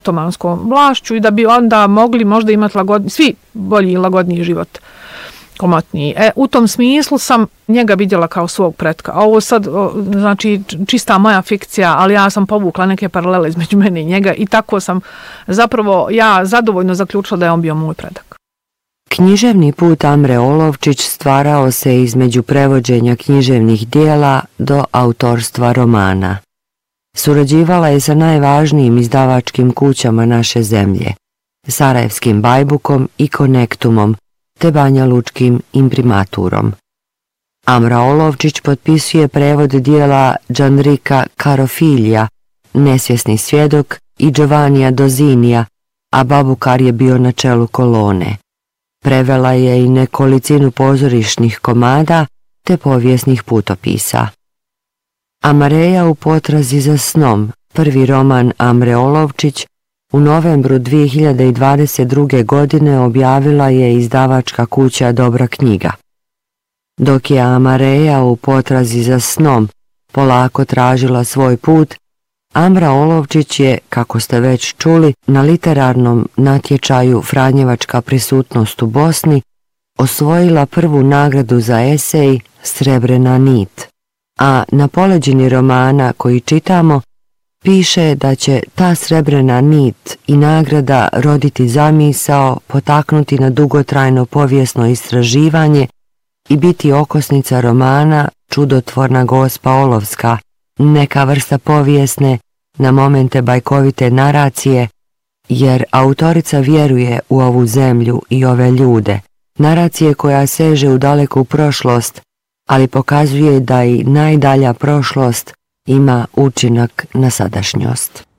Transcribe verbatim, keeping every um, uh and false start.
otomanskom vlašću i da bi onda mogli možda imati lagodni, svi bolji i lagodniji život, komotniji. E, u tom smislu sam njega vidjela kao svog pretka. A ovo sad, o, znači, čista moja fikcija, ali ja sam povukla neke paralele između mene i njega i tako sam zapravo ja zadovoljno zaključila da je on bio moj predak. Književni put Amre Olovčić stvarao se između prevođenja književnih dijela do autorstva romana. Surađivala je sa najvažnijim izdavačkim kućama naše zemlje, Sarajevskim Bajbukom i Konektumom, te Banjalučkim imprimaturom. Amra Olovčić potpisuje prevod dijela Džanrika Karofilija, Nesvjesni svjedok i Giovannija Dozinija, a Babukar je bio na čelu kolone. Prevela je i nekolicinu pozorišnih komada te povijesnih putopisa. Amareja u potrazi za snom, prvi roman Amre Olovčić, u novembru dvije hiljade dvadeset druge. godine objavila je izdavačka kuća Dobra knjiga. Dok je Amareja u potrazi za snom polako tražila svoj put, Amra Olovčić je, kako ste već čuli, na literarnom natječaju Franjevačka prisutnost u Bosni osvojila prvu nagradu za esej Srebrena nit, a na poleđini romana koji čitamo piše da će ta srebrena nit i nagrada roditi zamisao, potaknuti na dugotrajno povijesno istraživanje i biti okosnica romana Čudotvorna gospa Olovska, neka vrsta povijesne, na momente bajkovite naracije, jer autorica vjeruje u ovu zemlju i ove ljude, naracije koja seže u daleku prošlost, ali pokazuje da i najdalja prošlost ima učinak na sadašnjost.